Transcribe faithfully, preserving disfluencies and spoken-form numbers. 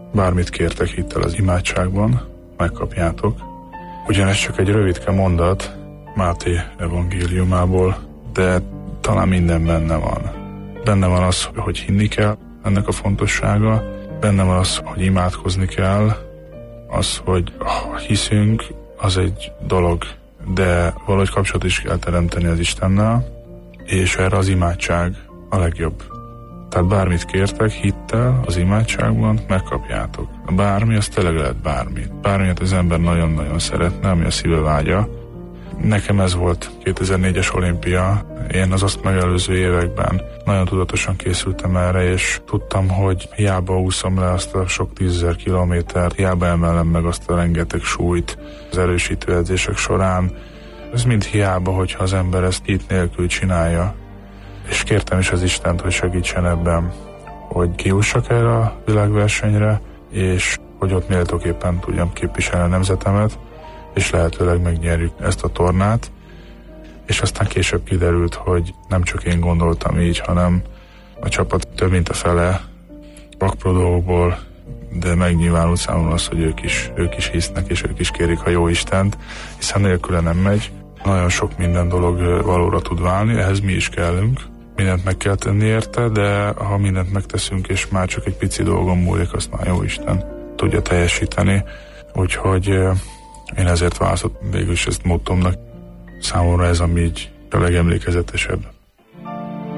bármit kértek hittel az imádságban, megkapjátok. Ugyanez csak egy rövidke mondat Máté evangéliumából, de talán minden benne van. Benne van az, hogy hinni kell, ennek a fontossága, benne van az, hogy imádkozni kell, az, hogy hiszünk, az egy dolog, de valahogy kapcsolatot is kell teremteni az Istennel, és erre az imádság a legjobb. Tehát bármit kértek hittel az imádságban, megkapjátok. Bármi, az tényleg lehet bármi. Bármilyet az ember nagyon-nagyon szeretne, ami a szíve vágya. Nekem ez volt kétezer-négyes olimpia. Én az azt megelőző években nagyon tudatosan készültem erre, és tudtam, hogy hiába úszom le azt a sok tízezer kilométert, hiába emelem meg azt a rengeteg súlyt az erősítő edzések során. Ez mind hiába, hogyha az ember ezt hit nélkül csinálja. És kértem is az Istent, hogy segítsen ebben, hogy kiussak erre a világversenyre, és hogy ott méltóképpen tudjam képviselni a nemzetemet, és lehetőleg megnyerjük ezt a tornát. És aztán később kiderült, hogy nem csak én gondoltam így, hanem a csapat több mint a fele vakpro dolgokból, de megnyilvánult számomra az, hogy ők is, ők is hisznek, és ők is kérik a jó Istent, hiszen nélküle nem megy. Nagyon sok minden dolog valóra tud válni, ehhez mi is kellünk. Mindent meg kell tenni érte, de ha mindent megteszünk, és már csak egy pici dolgon múlik, azt már jó Isten tudja teljesíteni. Úgyhogy én ezért választottam végül is ezt mottomnak. Számomra ez, ami így a legemlékezetesebb.